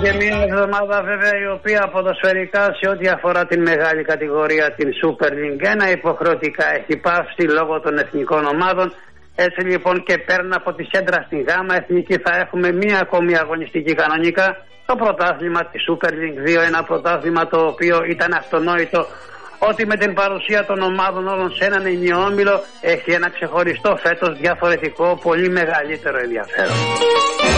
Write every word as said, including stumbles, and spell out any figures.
Και μια εβδομάδα βέβαια η οποία ποδοσφαιρικά σε ό,τι αφορά την μεγάλη κατηγορία, την Super League ένα, υποχρεωτικά έχει πάυσει λόγω των εθνικών ομάδων. Έτσι λοιπόν και πέρνα από τη Σέντρα στην Γάμα Εθνική θα έχουμε μία ακόμη αγωνιστική κανονικά, το πρωτάθλημα της Super League δύο, ένα πρωτάθλημα το οποίο ήταν αυτονόητο ότι με την παρουσία των ομάδων όλων σε έναν ημιόμιλο έχει ένα ξεχωριστό φέτος διαφορετικό, πολύ μεγαλύτερο ενδιαφέρον.